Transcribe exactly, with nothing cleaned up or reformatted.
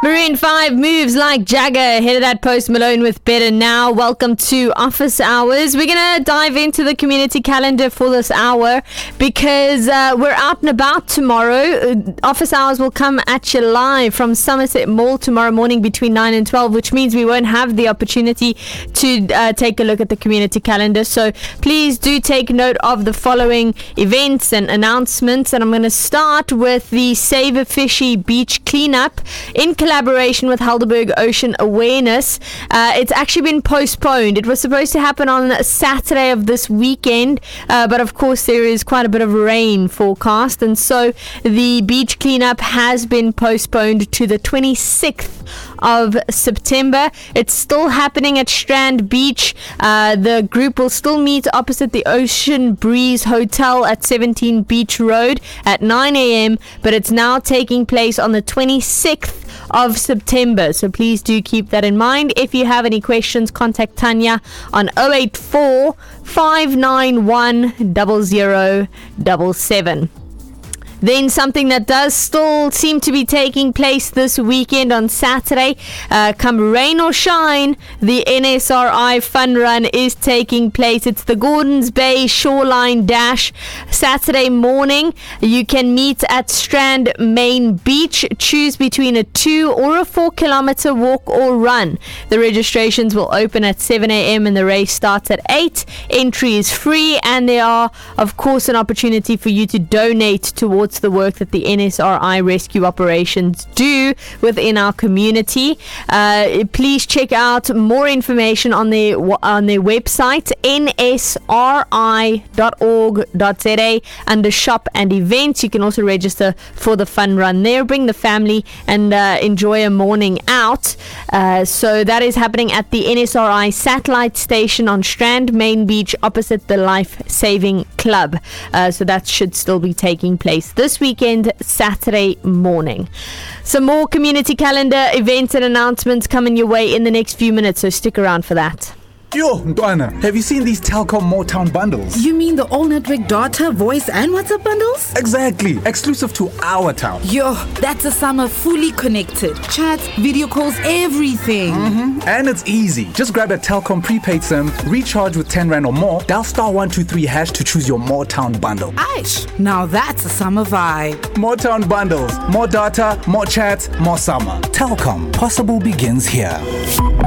Maroon five moves like Jagger ahead of that Post Malone with Better Now. Welcome to Office Hours. We're going to dive into the community calendar for this hour because uh, we're out and about tomorrow. Uh, Office Hours will come at you live from Somerset Mall tomorrow morning between nine and twelve, which means we won't have the opportunity to uh, take a look at the community calendar. So please do take note of the following events and announcements. And I'm going to start with the Save a Fishy Beach Cleanup in collaboration with Helderberg Ocean Awareness. Uh, it's actually been postponed. It was supposed to happen on Saturday of this weekend, uh, but of course there is quite a bit of rain forecast, and so the beach cleanup has been postponed to the twenty-sixth of September. It's still happening at Strand Beach. Uh, the group will still meet opposite the Ocean Breeze Hotel at seventeen Beach Road at nine a.m., but it's now taking place on the twenty-sixth of September. So please do keep that in mind. If you have any questions, contact Tanya on zero eight four, five nine one, zero zero seven seven. Then something that does still seem to be taking place this weekend on Saturday, uh, come rain or shine, the N S R I Fun Run is taking place. It's the Gordons Bay Shoreline Dash, Saturday morning. You can meet at Strand Main Beach. Choose between a two or a four kilometer walk or run. The registrations will open at seven a.m. and the race starts at eight. Entry is free, and there are, of course, an opportunity for you to donate towards the work that the N S R I rescue operations do within our community. Uh, please check out more information on their on their website, n s r i dot org dot z a, under shop and events. You can also register for the fun run there. Bring the family and uh, enjoy a morning out. Uh, so that is happening at the N S R I satellite station on Strand Main Beach opposite the Life Saving Club. Uh, so that should still be taking place this weekend, Saturday morning. Some more community calendar events and announcements coming your way in the next few minutes, so stick around for that. Yo, Ntwana, have you seen these Telkom Motown bundles? You mean the all-network data, voice and WhatsApp bundles? Exactly, exclusive to our town. Yo, that's a summer fully connected. Chats, video calls, everything. Mm-hmm. And it's easy. Just grab a Telkom prepaid SIM, recharge with ten rand or more, dial star one two three hash to choose your Motown bundle. Aish, now that's a summer vibe. Motown bundles, more data, more chats, more summer. Telkom, possible begins here.